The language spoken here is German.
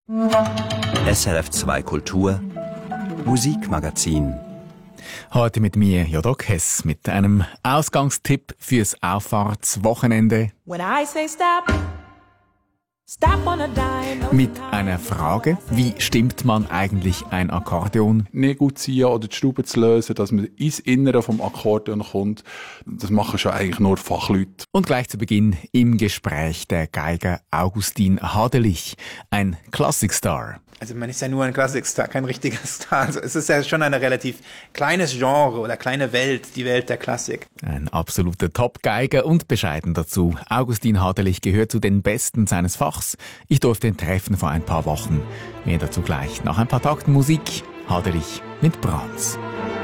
SRF2 Kultur Musikmagazin. Heute mit mir Jodok Hess mit einem Ausgangstipp fürs Auffahrtswochenende. Mit einer Frage: Wie stimmt man eigentlich ein Akkordeon? Nicht gut ziehen oder die Schraube zu lösen, dass man ins Innere vom Akkordeon kommt. Das machen schon eigentlich nur Fachleute. Und gleich zu Beginn im Gespräch der Geiger Augustin Hadelich, ein Klassikstar. Also man ist ja nur ein Klassikstar, kein richtiger Star. Also es ist ja schon ein relativ kleines Genre oder kleine Welt, die Welt der Klassik. Ein absoluter Top-Geiger und bescheiden dazu. Augustin Hadelich gehört zu den Besten seines Fachs. Ich durfte ihn treffen vor ein paar Wochen. Mehr dazu gleich nach ein paar Takten Musik. Hadelich mit Brahms.